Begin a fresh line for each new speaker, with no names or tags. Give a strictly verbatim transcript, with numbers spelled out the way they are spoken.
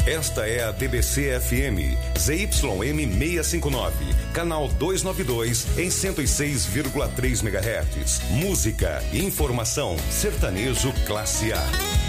Esta é a D B C F M, Z Y M seiscentos e cinquenta e nove, canal duzentos e noventa e dois, em cento e seis vírgula três megahertz. Música, informação, sertanejo classe A.